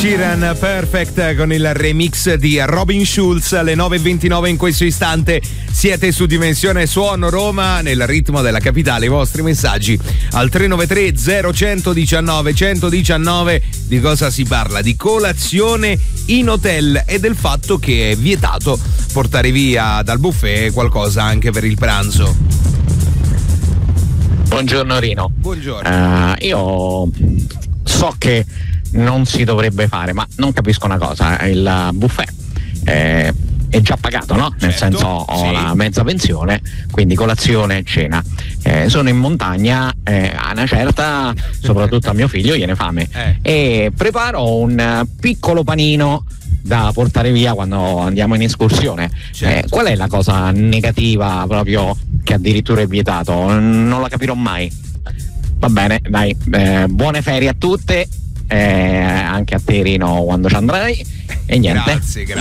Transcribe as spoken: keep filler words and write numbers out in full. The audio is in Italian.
Sheeran, Perfect, con il remix di Robin Schulz. Alle nove e ventinove in questo istante siete su Dimensione Suono Roma, nel ritmo della capitale. I vostri messaggi al tre nove tre zero uno uno uno uno nove. Di cosa si parla? Di colazione in hotel e del fatto che è vietato portare via dal buffet qualcosa anche per il pranzo. Buongiorno Rino. Buongiorno. Uh, io so che non si dovrebbe fare, ma non capisco una cosa: il buffet eh, è già pagato, no? Nel Certo, senso, ho sì. la mezza pensione, quindi colazione e cena. Eh, sono in montagna, eh, a una certa, soprattutto a mio figlio viene fame, Eh. e preparo un piccolo panino da portare via quando andiamo in escursione. Certo. Eh, qual è la cosa negativa proprio che addirittura è vietato? Non la capirò mai. Va bene, dai, eh, buone ferie a tutte, eh, anche a te Rino quando ci andrai, e niente, Grazie, grazie.